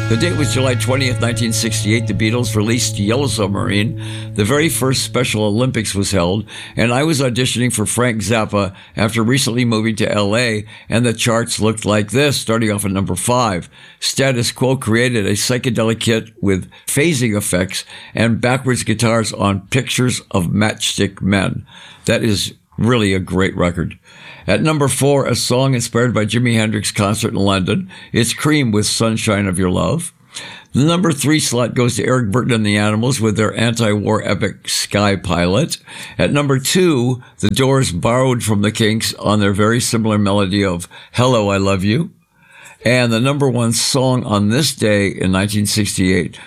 The date was July 20th, 1968. The Beatles released Yellow Submarine. The very first Special Olympics was held, and I was auditioning for Frank Zappa after recently moving to LA, and the charts looked like this, starting off at number 5. Status Quo created a psychedelic hit with phasing effects and backwards guitars on Pictures of Matchstick Men. That is really a great record. At number 4, a song inspired by Jimi Hendrix's concert in London. It's Cream with Sunshine of Your Love. The number 3 slot goes to Eric Burton and the Animals with their anti-war epic Sky Pilot. At number 2, The Doors borrowed from the Kinks on their very similar melody of Hello, I Love You. And the number 1 song on this day in 1968